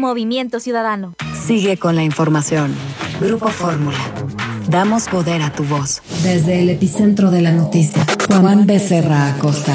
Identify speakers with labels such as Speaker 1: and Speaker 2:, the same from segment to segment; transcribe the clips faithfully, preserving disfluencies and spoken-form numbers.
Speaker 1: Movimiento Ciudadano.
Speaker 2: Sigue con la información. Grupo Fórmula. Damos poder a tu voz. Desde el epicentro de la noticia, Juan Becerra Acosta.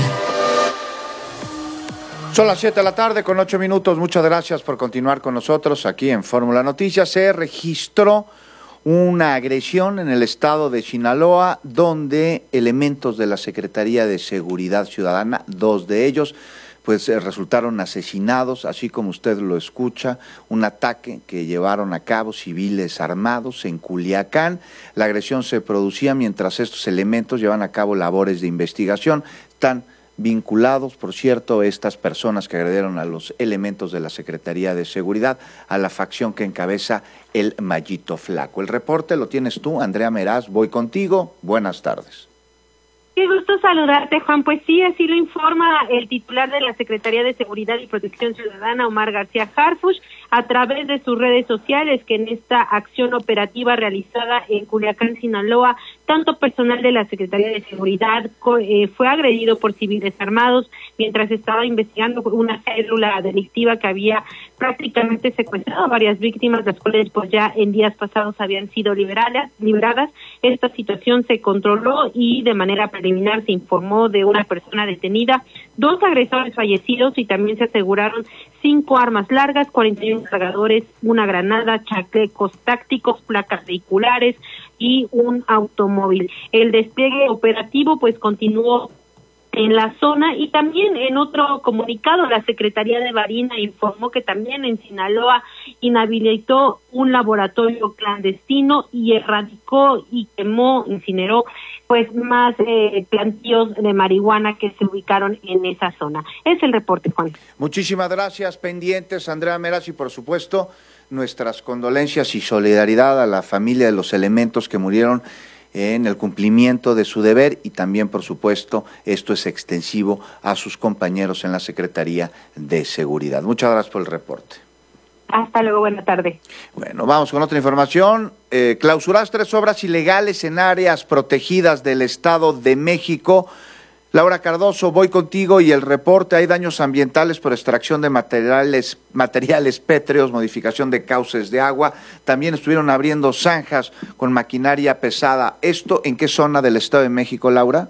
Speaker 3: Son las siete de la tarde con ocho minutos. Muchas gracias por continuar con nosotros aquí en Fórmula Noticias. Se registró una agresión en el estado de Sinaloa, donde elementos de la Secretaría de Seguridad Ciudadana, dos de ellos, pues eh, resultaron asesinados, así como usted lo escucha, un ataque que llevaron a cabo civiles armados en Culiacán. La agresión se producía mientras estos elementos llevan a cabo labores de investigación. Están vinculados, por cierto, estas personas que agredieron a los elementos de la Secretaría de Seguridad, a la facción que encabeza el Mallito Flaco. El reporte lo tienes tú, Andrea Meraz, voy contigo. Buenas tardes.
Speaker 4: Qué gusto saludarte, Juan. Pues sí, así lo informa el titular de la Secretaría de Seguridad y Protección Ciudadana, Omar García Harfuch, a través de sus redes sociales, que en esta acción operativa realizada en Culiacán, Sinaloa, tanto personal de la Secretaría de Seguridad eh, fue agredido por civiles armados mientras estaba investigando una célula delictiva que había prácticamente secuestrado a varias víctimas, las cuales pues ya en días pasados habían sido liberadas. liberadas. Esta situación se controló y de manera preliminar se informó de una persona detenida, dos agresores fallecidos y también se aseguraron cinco armas largas, cuarenta y uno cargadores, una granada, chalecos tácticos, placas vehiculares y un automóvil. El despliegue operativo pues continuó en la zona y también en otro comunicado la Secretaría de Marina informó que también en Sinaloa inhabilitó un laboratorio clandestino y erradicó y quemó, incineró pues más eh, plantíos de marihuana que se ubicaron en esa zona. Es el reporte, Juan.
Speaker 3: Muchísimas gracias, pendientes, Andrea Meraz, y por supuesto nuestras condolencias y solidaridad a la familia de los elementos que murieron en el cumplimiento de su deber, y también, por supuesto, esto es extensivo a sus compañeros en la Secretaría de Seguridad. Muchas gracias por el reporte.
Speaker 4: Hasta luego, buena tarde.
Speaker 3: Bueno, vamos con otra información. Eh, clausuradas tres obras ilegales en áreas protegidas del Estado de México. Laura Cardoso, voy contigo y el reporte. Hay daños ambientales por extracción de materiales, materiales pétreos, modificación de cauces de agua. También estuvieron abriendo zanjas con maquinaria pesada. ¿Esto en qué zona del Estado de México, Laura?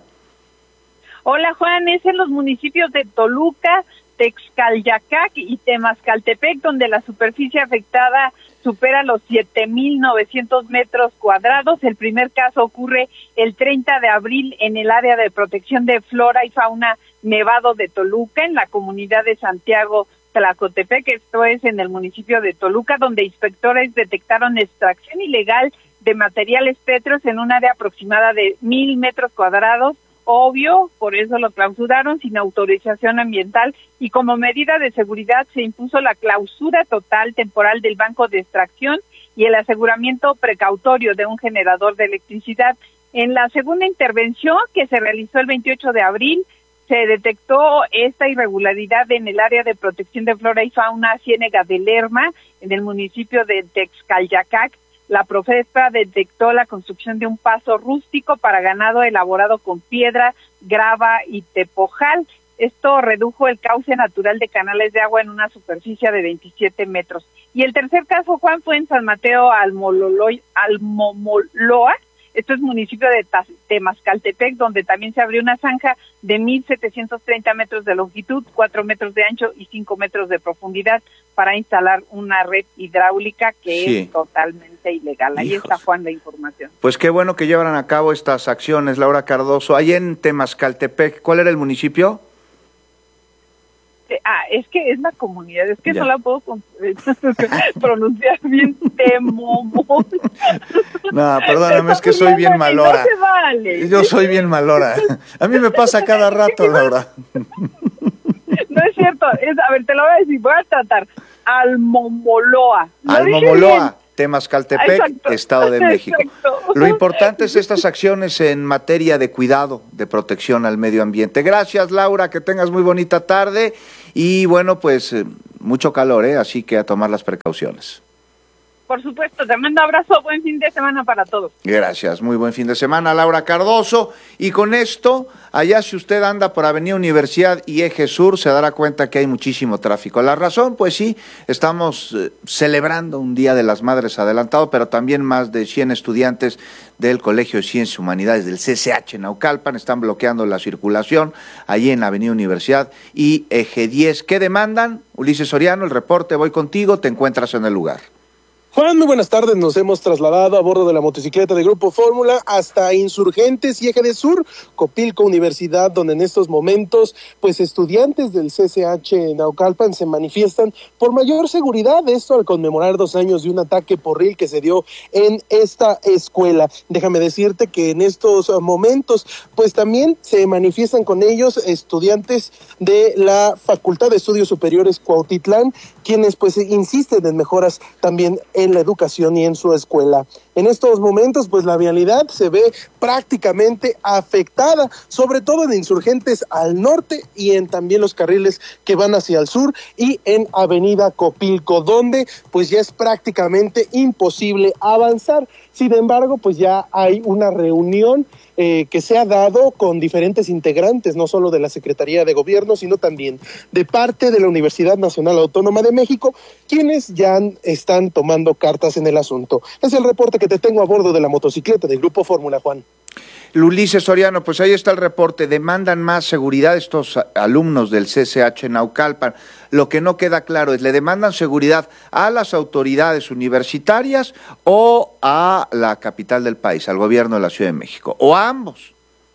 Speaker 5: Hola, Juan, es en los municipios de Toluca, Texcalyacac y Temascaltepec, donde la superficie afectada supera los siete mil novecientos metros cuadrados. El primer caso ocurre el treinta de abril en el área de protección de flora y fauna Nevado de Toluca, en la comunidad de Santiago Tlacotepec, esto es en el municipio de Toluca, donde inspectores detectaron extracción ilegal de materiales pétreos en un área aproximada de mil metros cuadrados. Obvio, por eso lo clausuraron sin autorización ambiental, y como medida de seguridad se impuso la clausura total temporal del banco de extracción y el aseguramiento precautorio de un generador de electricidad. En la segunda intervención, que se realizó el veintiocho de abril, se detectó esta irregularidad en el área de protección de flora y fauna Ciénega de Lerma, en el municipio de Texcalyacac. La Profepa detectó la construcción de un paso rústico para ganado elaborado con piedra, grava y tepojal. Esto redujo el cauce natural de canales de agua en una superficie de veintisiete metros. Y el tercer caso, Juan, fue en San Mateo Almololoy, Almomoloa. Esto es municipio de Temascaltepec, donde también se abrió una zanja de mil setecientos treinta metros de longitud, cuatro metros de ancho y cinco metros de profundidad para instalar una red hidráulica que sí. es totalmente ilegal. Ahí Hijos. está, Juan, la información.
Speaker 3: Pues qué bueno que llevan a cabo estas acciones, Laura Cardoso. Ahí en Temascaltepec, ¿cuál era el municipio?
Speaker 5: Ah, es que es la comunidad, es que ya. no la puedo pronunciar bien. Temomón.
Speaker 3: No, perdóname, es que soy bien malora.
Speaker 5: No se vale.
Speaker 3: Yo soy bien malora. A mí me pasa cada rato, Laura.
Speaker 5: No es cierto. Es, a ver, te lo voy a decir. Voy a tratar. Almomoloa.
Speaker 3: Almomoloa. Temascaltepec, Exacto. Estado de México.
Speaker 5: Exacto.
Speaker 3: Lo importante es estas acciones en materia de cuidado, de protección al medio ambiente. Gracias, Laura, que tengas muy bonita tarde y bueno, pues mucho calor, ¿eh? Así que a tomar las precauciones.
Speaker 5: Por supuesto, te mando abrazo, buen fin de semana para todos.
Speaker 3: Gracias, muy buen fin de semana, Laura Cardoso. Y con esto, allá si usted anda por Avenida Universidad y Eje Sur, se dará cuenta que hay muchísimo tráfico. La razón, pues sí, estamos eh, celebrando un Día de las Madres adelantado, pero también más de cien estudiantes del Colegio de Ciencias y Humanidades del C C H en Naucalpan están bloqueando la circulación allí en Avenida Universidad y Eje diez. ¿Qué demandan? Ulises Soriano, el reporte, voy contigo, te encuentras en el lugar.
Speaker 1: Juan, muy buenas tardes. Nos hemos trasladado a bordo de la motocicleta de Grupo Fórmula hasta Insurgentes y Eje de Sur, Copilco Universidad, donde en estos momentos, pues estudiantes del C C H en Naucalpan se manifiestan por mayor seguridad. Esto al conmemorar dos años de un ataque porril que se dio en esta escuela. Déjame decirte que en estos momentos, pues también se manifiestan con ellos estudiantes de la Facultad de Estudios Superiores Cuautitlán, quienes pues insisten en mejoras también en la educación y en su escuela. En estos momentos, pues la vialidad se ve prácticamente afectada, sobre todo en Insurgentes al norte y en también los carriles que van hacia el sur y en Avenida Copilco, donde pues ya es prácticamente imposible avanzar. Sin embargo, pues ya hay una reunión eh, que se ha dado con diferentes integrantes, no solo de la Secretaría de Gobierno, sino también de parte de la Universidad Nacional Autónoma de México, quienes ya están tomando cartas en el asunto. Es el reporte que te tengo a bordo de la motocicleta del Grupo Fórmula, Juan.
Speaker 3: Ulises Soriano, pues ahí está el reporte, demandan más seguridad estos alumnos del C C H en Naucalpan. Lo que no queda claro es, ¿le demandan seguridad a las autoridades universitarias o a la capital del país, al gobierno de la Ciudad de México, o a ambos?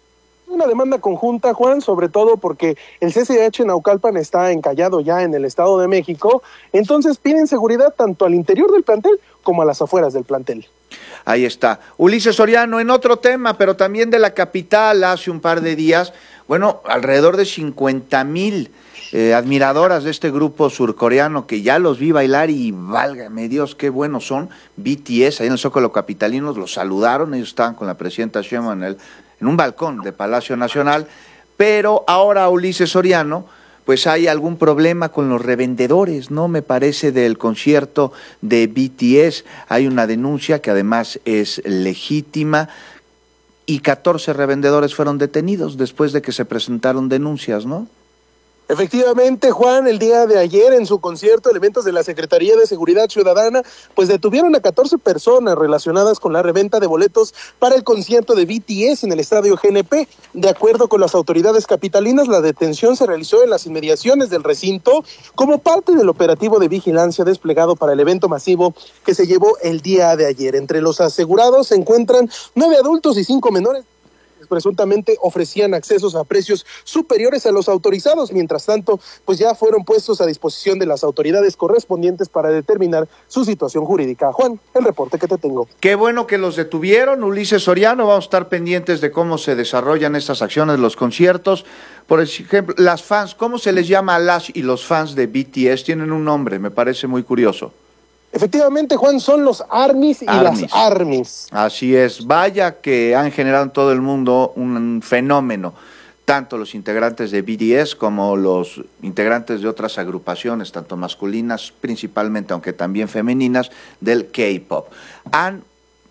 Speaker 1: Una demanda conjunta, Juan, sobre todo porque el C C H en Naucalpan está encallado ya en el Estado de México, entonces piden seguridad tanto al interior del plantel como a las afueras del plantel.
Speaker 3: Ahí está. Ulises Soriano, en otro tema, pero también de la capital, hace un par de días, bueno, alrededor de cincuenta mil eh, admiradoras de este grupo surcoreano que ya los vi bailar y válgame Dios, qué buenos son, B T S, ahí en el Zócalo Capitalino, los saludaron, ellos estaban con la presidenta Sheinbaum en, el, en un balcón de Palacio Nacional, pero ahora Ulises Soriano, pues hay algún problema con los revendedores, ¿no? Me parece del concierto de B T S, hay una denuncia que además es legítima y catorce revendedores fueron detenidos después de que se presentaron denuncias, ¿no?
Speaker 1: Efectivamente, Juan, el día de ayer en su concierto, elementos de la Secretaría de Seguridad Ciudadana, pues detuvieron a catorce personas relacionadas con la reventa de boletos para el concierto de B T S en el Estadio G N P. De acuerdo con las autoridades capitalinas, la detención se realizó en las inmediaciones del recinto como parte del operativo de vigilancia desplegado para el evento masivo que se llevó el día de ayer. Entre los asegurados se encuentran nueve adultos y cinco menores. Presuntamente ofrecían accesos a precios superiores a los autorizados. Mientras tanto, pues ya fueron puestos a disposición de las autoridades correspondientes para determinar su situación jurídica. Juan, el reporte que te tengo.
Speaker 3: Qué bueno que los detuvieron, Ulises Soriano. Vamos a estar pendientes de cómo se desarrollan estas acciones, los conciertos. Por ejemplo, las fans, ¿cómo se les llama a las y los fans de B T S? Tienen un nombre, me parece muy curioso.
Speaker 1: Efectivamente, Juan, son los ARMYs y
Speaker 3: Armies.
Speaker 1: las ARMYs.
Speaker 3: Así es, vaya que han generado en todo el mundo un fenómeno, tanto los integrantes de B T S como los integrantes de otras agrupaciones, tanto masculinas principalmente, aunque también femeninas, del K-pop. Han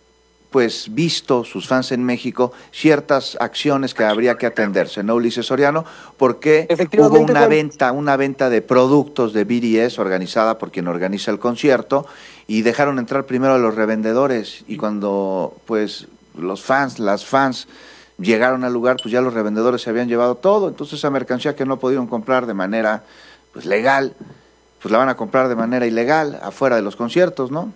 Speaker 3: pues visto sus fans en México ciertas acciones que habría que atenderse, ¿no, Ulises Soriano? Porque hubo una
Speaker 1: Juan.
Speaker 3: venta, una venta de productos de B T S organizada por quien organiza el concierto y dejaron entrar primero a los revendedores y cuando pues los fans, las fans llegaron al lugar, pues ya los revendedores se habían llevado todo, entonces esa mercancía que no pudieron comprar de manera pues legal, pues la van a comprar de manera ilegal afuera de los conciertos, ¿no?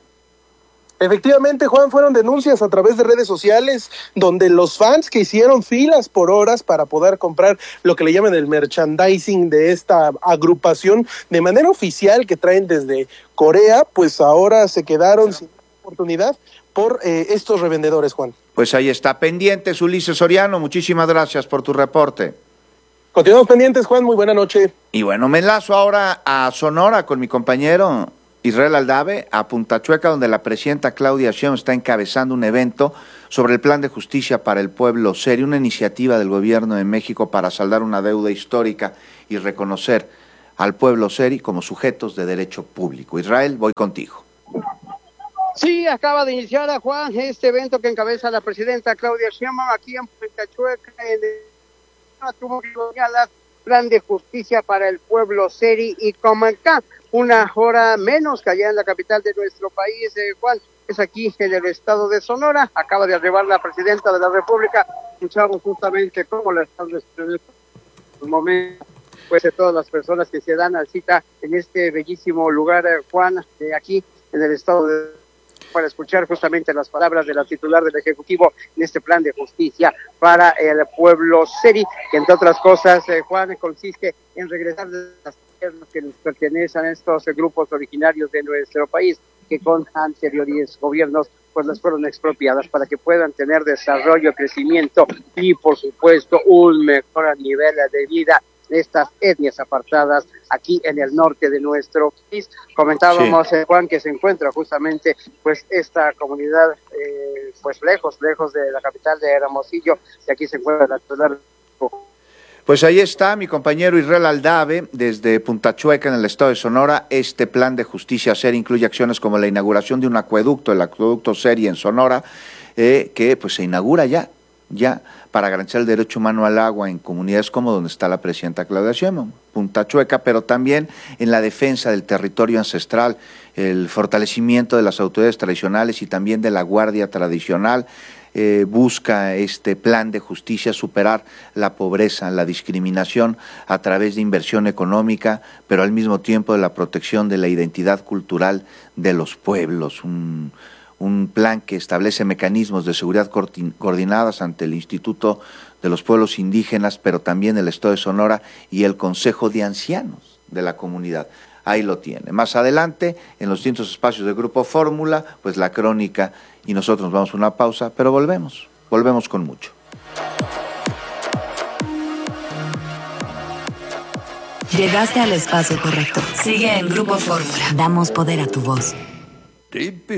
Speaker 1: Efectivamente, Juan, fueron denuncias a través de redes sociales donde los fans que hicieron filas por horas para poder comprar lo que le llaman el merchandising de esta agrupación de manera oficial que traen desde Corea, pues ahora se quedaron sin oportunidad por eh, estos revendedores, Juan.
Speaker 3: Pues ahí está, pendientes, Ulises Soriano, muchísimas gracias por tu reporte.
Speaker 1: Continuamos pendientes, Juan, muy buena noche.
Speaker 3: Y bueno, me enlazo ahora a Sonora con mi compañero Israel Aldave, a Punta Chueca, donde la presidenta Claudia Sheinbaum está encabezando un evento sobre el Plan de Justicia para el Pueblo Seri, una iniciativa del Gobierno de México para saldar una deuda histórica y reconocer al pueblo Seri como sujetos de derecho público. Israel, voy contigo.
Speaker 6: Sí, acaba de iniciar a Juan este evento que encabeza la presidenta Claudia Sheinbaum aquí en Puntachueca, en el tuvo que la plan de justicia para el pueblo Seri y Comacá, una hora menos que allá en la capital de nuestro país, eh, Juan, es aquí en el estado de Sonora. Acaba de arribar la presidenta de la República. Escuchamos justamente cómo la están recibiendo en estos momentos, pues de todas las personas que se dan a cita en este bellísimo lugar, eh, Juan, de aquí en el estado de para escuchar justamente las palabras de la titular del Ejecutivo en este plan de justicia para el pueblo Seri, que entre otras cosas, eh, Juan, consiste en regresar de las tierras que nos pertenecen a estos eh, grupos originarios de nuestro país, que con anteriores gobiernos pues las fueron expropiadas, para que puedan tener desarrollo, crecimiento y por supuesto un mejor nivel de vida estas etnias apartadas aquí en el norte de nuestro país. Comentábamos, sí. eh, Juan, que se encuentra justamente pues esta comunidad eh, pues lejos, lejos de la capital de Hermosillo, y aquí se encuentra la ciudad.
Speaker 3: Pues ahí está mi compañero Israel Aldave desde Puntachueca en el estado de Sonora. Este plan de justicia Seri incluye acciones como la inauguración de un acueducto, el acueducto Seri en Sonora, eh, que pues se inaugura ya, ya para garantizar el derecho humano al agua en comunidades como donde está la presidenta Claudia Sheinbaum, Puntachueca, pero también en la defensa del territorio ancestral, el fortalecimiento de las autoridades tradicionales y también de la guardia tradicional. Eh, busca este plan de justicia superar la pobreza, la discriminación a través de inversión económica, pero al mismo tiempo de la protección de la identidad cultural de los pueblos. Un, un plan que establece mecanismos de seguridad coordinadas ante el Instituto de los Pueblos Indígenas, pero también el Estado de Sonora y el Consejo de Ancianos de la comunidad. Ahí lo tiene. Más adelante, en los distintos espacios del Grupo Fórmula, pues la crónica, y nosotros nos vamos a una pausa, pero volvemos, volvemos con mucho.
Speaker 2: Llegaste al espacio correcto. Sigue en Grupo Fórmula. Damos poder a tu voz.